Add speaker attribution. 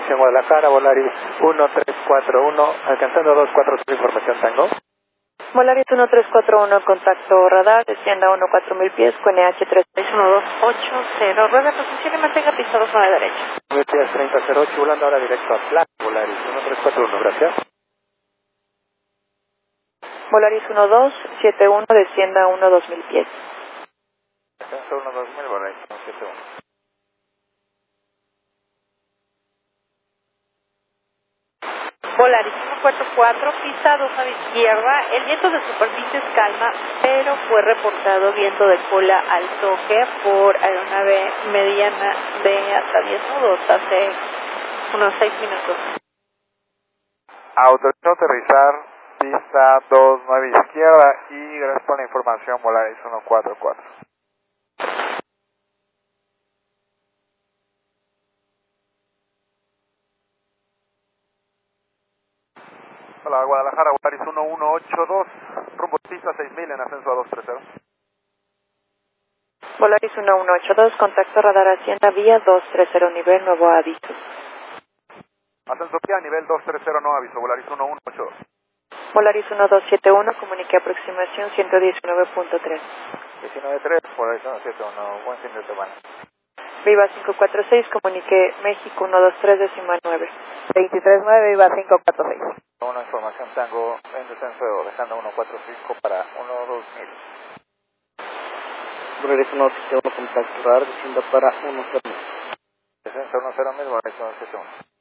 Speaker 1: información Guadalajara, Volaris 1341, alcanzando 243, información Tango.
Speaker 2: Volaris 1341, contacto radar, descienda 14.000 pies, QNH 361-280, rueda posición y mantenga pista 2 a la derecha.
Speaker 1: 3008, volando ahora directo a Plaza, Volaris 1341, gracias.
Speaker 2: Volaris 1271, descienda 2.000 pies.
Speaker 1: Descenso 2000, Volaris 171.
Speaker 2: Volaris 144, pista 2 a la izquierda, el viento de superficie es calma, pero fue reportado viento de cola al toque por aeronave mediana de hasta 10 nudos hace unos 6 minutos.
Speaker 1: Autorizado a aterrizar, pista 29 izquierda y gracias por la información, Volaris 144. Hola, Guadalajara, Volaris 1182, rumbo pista 6000 en ascenso a 230.
Speaker 2: Volaris 1182, contacto radar Hacienda vía 230, nivel nuevo aviso.
Speaker 1: Ascenso vía nivel 230, no aviso, Volaris 1182.
Speaker 2: Volaris 1271, comunique aproximación 119.3.
Speaker 1: 19.3, Volaris 171, buen fin de semana.
Speaker 2: Viva 546, comunique México 123,9.
Speaker 3: 23.9, Viva 546.
Speaker 1: Una información Tango en descenso, dejando 145 para 12000.
Speaker 3: Volaris 171, contacto radar, descienda para 10.000.
Speaker 1: Descenso 10000, Volaris 171.